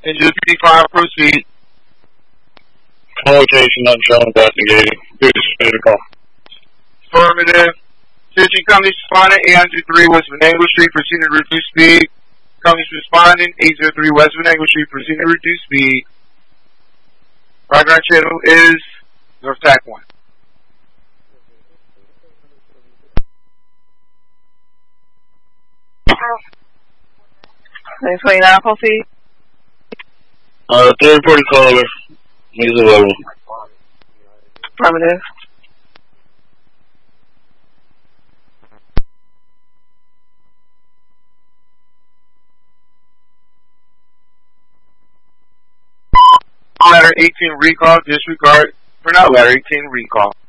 Engine 55, proceed. Location not shown, investigating. Please made a call. Affirmative. Switching companies responding, 803 West Venango Street, proceeding to reduce speed. Companies responding, 803 West Venango Street, proceeding to reduce speed. Background channel is North TAC 1. Next 29, proceed. 340 caller. He's available. Affirmative. Ladder 18 recall, disregard. For now, ladder 18 recall.